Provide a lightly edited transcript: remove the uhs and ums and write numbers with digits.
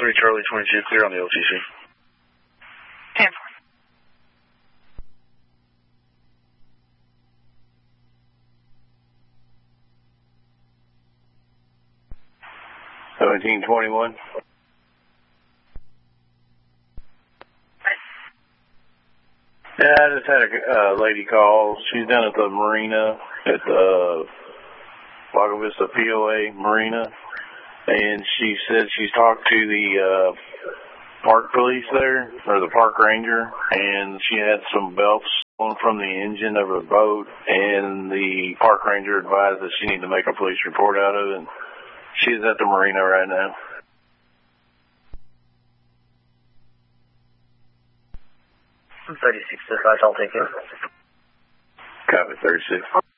3 Charlie 22, clear on the LTC. 10. $1721. Yeah, I just had a lady call. She's down at the marina at the Lago Vista POA Marina, and she said she's talked to the park police there, or the park ranger, and she had some belts on from the engine of her boat, and the park ranger advised that she needed to make a police report out of it. And she's at the marina right now. 36 dispatch, I'll take it. Copy, 36.